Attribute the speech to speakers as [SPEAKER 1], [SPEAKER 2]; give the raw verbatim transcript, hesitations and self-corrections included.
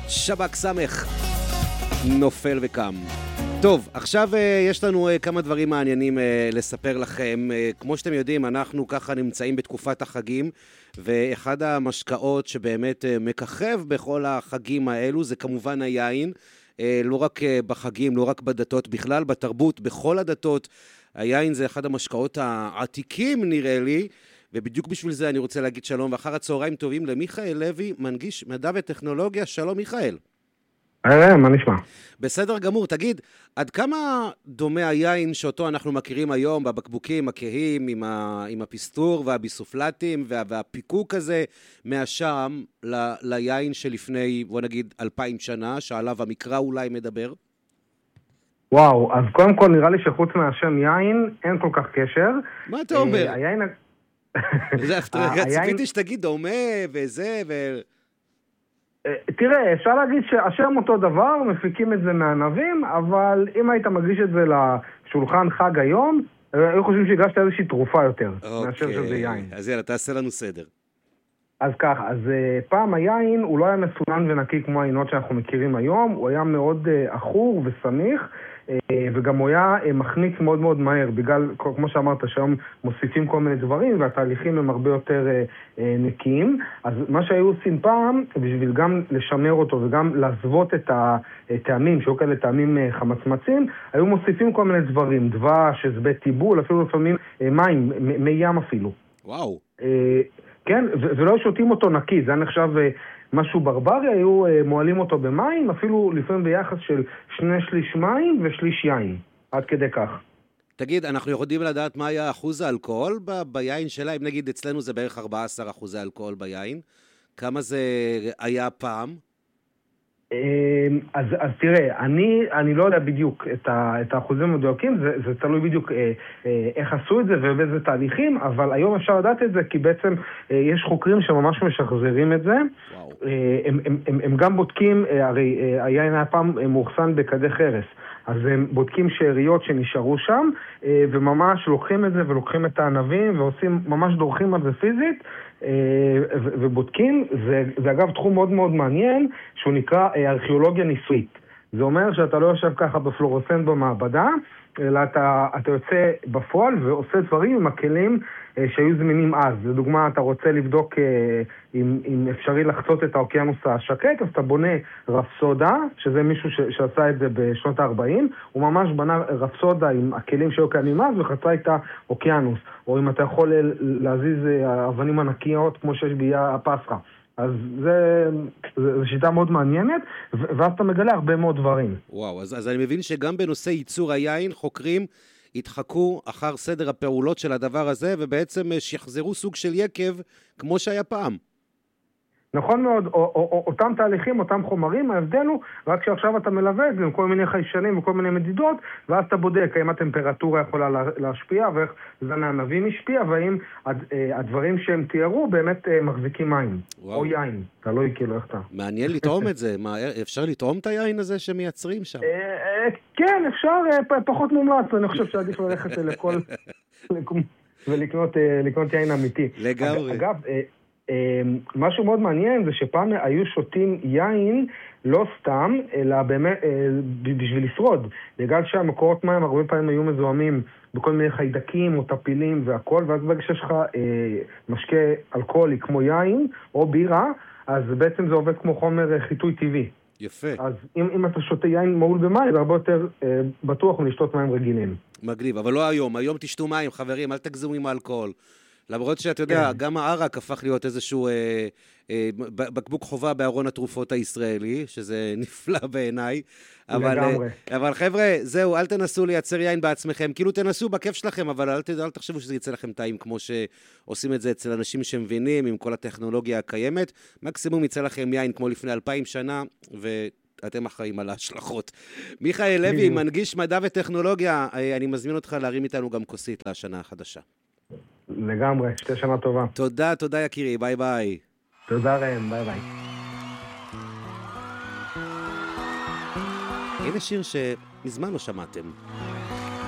[SPEAKER 1] שבק סמך נופל וקם. טוב, עכשיו יש לנו כמה דברים מעניינים לספר לכם. כמו שאתם יודעים, אנחנו ככה נמצאים בתקופת החגים, ואחד המשקאות שבאמת מככב בכל החגים האלו זה כמובן היין. לא רק בחגים, לא רק בדתות, בכלל בתרבות, בכל הדתות. היין זה אחד המשקאות העתיקים נראה לי, ובדיוק בשביל זה אני רוצה להגיד שלום, ואחר הצהריים טובים למיכאל לוי, מנגיש מדע וטכנולוגיה. שלום מיכאל.
[SPEAKER 2] היי, מה נשמע?
[SPEAKER 1] בסדר גמור, תגיד, עד כמה דומה היין שאותו אנחנו מכירים היום בבקבוקים הכהים עם, ה... עם הפסטור והביסופלטים וה... והפיקוק הזה מהשם ל... ליין שלפני, בוא נגיד, אלפיים שנה, שעליו המקרא אולי מדבר?
[SPEAKER 2] וואו, אז קודם כל נראה לי שחוץ מהשם יין אין כל כך קשר.
[SPEAKER 1] מה אתה אומר?
[SPEAKER 2] היין...
[SPEAKER 1] ציפיתי שתגיד דומה וזה ו...
[SPEAKER 2] תראה, אפשר להגיד שהשם אותו דבר, מפיקים את זה מהענבים, אבל אם היית מגיש את זה לשולחן חג היום, היו חושבים שהגשת איזושהי תרופה יותר, מאשר שזה יין.
[SPEAKER 1] אז יאללה, תעשה לנו סדר.
[SPEAKER 2] אז ככה, אז פעם היין הוא לא היה מסונן ונקי כמו העינות שאנחנו מכירים היום, הוא היה מאוד אחור וסמיך, וגם הוא היה מחניץ מאוד מאוד מהר, בגלל, כמו שאמרת, שהיום מוסיפים כל מיני דברים, והתהליכים הם הרבה יותר נקיים. אז מה שהיו עושים פעם, בשביל גם לשמר אותו וגם להזוות את הטעמים, שהיו כאלה טעמים חמצמצים, היו מוסיפים כל מיני דברים, דבש, זבי טיבול, אפילו לפעמים מים, מי ים אפילו.
[SPEAKER 1] וואו.
[SPEAKER 2] כן, ולא שותים אותו נקי, זה היה נחשב משהו ברברי, היו מועלים אותו במים, אפילו לפעמים ביחס של שני שליש מים ושליש יין, עד כדי כך.
[SPEAKER 1] תגיד, אנחנו יכולים לדעת מה היה אחוז האלכוהול ב- ביין שלה? אם נגיד אצלנו זה בערך ארבעה עשר אחוז האלכוהול ביין, כמה זה היה פעם?
[SPEAKER 2] אז, אז תראה, אני, אני לא יודע בדיוק את, ה, את האחוזים המדויקים, זה, זה תלוי בדיוק אה, אה, איך עשו את זה ובאיזה תהליכים, אבל היום אפשר לדעת את זה כי בעצם אה, יש חוקרים שממש משחזרים את זה. אה, הם, הם, הם, הם גם בודקים, אה, הרי אה, היין היה פעם מאוחסן בכדי חרס, אז הם בודקים שאריות שנשארו שם, אה, וממש לוקחים את זה ולוקחים את הענבים ועושים, ממש דורכים על זה פיזית, ובודקים. זה, זה אגב תחום מאוד מאוד מעניין, שהוא נקרא ארכיאולוגיה ניסויית. זה אומר שאתה לא יושב ככה בפלורוסנט במעבדה, אלא אתה, אתה יוצא בפועל ועושה דברים עם הכלים שהיו זמינים אז. לדוגמה, אתה רוצה לבדוק אם, אם אפשרי לחצות את האוקיינוס השקט, אז אתה בונה רפסודה, שזה מישהו ש, שעשה את זה בשנות ה-ארבעים, הוא ממש בנה רפסודה עם הכלים שהיו קיימים אז וחצה את האוקיינוס. או אם אתה יכול להזיז אבנים ענקיות כמו שיש באיי הפסחא. אז זה, זה שיטה מאוד מעניינת, ואז אתה מגלה הרבה מאוד דברים.
[SPEAKER 1] וואו, אז, אז אני מבין שגם בנושא ייצור היין, חוקרים התחקו אחר סדר הפעולות של הדבר הזה, ובעצם שחזרו סוג של יקב כמו שהיה פעם.
[SPEAKER 2] נכון מאוד, או, או, או, אותם תהליכים, אותם חומרים, ההבדל הוא רק שעכשיו אתה מלווה את זה עם כל מיני חיישנים וכל מיני מדידות, ואז אתה בודק האם הטמפרטורה יכולה להשפיע, ואיך זן הענבים השפיע, והאם הדברים שהם תיארו באמת מחזיקים מים, וואו. או יין, אתה לא כאילו איך אתה.
[SPEAKER 1] מעניין לטעום את זה, מה, אפשר לטעום את היין הזה שמייצרים שם?
[SPEAKER 2] כן, אפשר, פחות מומלץ, אני חושב שעדיף ללכת לכל, ולקנות יין אמיתי.
[SPEAKER 1] לגמרי.
[SPEAKER 2] אגב, משהו מאוד מעניין זה שפעם היו שותים יין לא סתם, אלא באמת בשביל לשרוד. בגלל שהמקורות מים הרבה פעמים היו מזוהמים בכל מיני חיידקים או טפילים והכל, ואז בגלל שיש לך משקה אלכוהולי כמו יין או בירה, אז בעצם זה עובד כמו חומר חיטוי טבעי.
[SPEAKER 1] יפה.
[SPEAKER 2] אז אם, אם אתה שותה יין מעול במים, זה הרבה יותר אה, בטוח מלשתות מים רגילים.
[SPEAKER 1] מגניב, אבל לא היום. היום תשתו מים, חברים, אל תגזו עם האלכוהול. למרות שאתה יודע, גם הערק הפך להיות איזשהו אה, אה, בקבוק חובה בארון התרופות הישראלי, שזה נפלא בעיניי. אבל, אה, אבל חבר'ה, זהו, אל תנסו לייצר יין בעצמכם. כאילו תנסו בכיף שלכם, אבל אל, אל תחשבו שזה יצא לכם טעים כמו שעושים את זה אצל אנשים שמבינים עם כל הטכנולוגיה הקיימת. מקסימום יצא לכם יין כמו לפני אלפיים שנה, ואתם אחראים על ההשלכות. מיכאל לוי, מנגיש מדע וטכנולוגיה, אני מזמין אותך להרים איתנו גם כוסית לשנה החדשה.
[SPEAKER 2] לגמרי, שתי שנה טובה.
[SPEAKER 1] תודה, תודה יקירי, ביי ביי.
[SPEAKER 2] תודה רם, ביי ביי.
[SPEAKER 1] הנה שיר שמזמן לא שמעתם.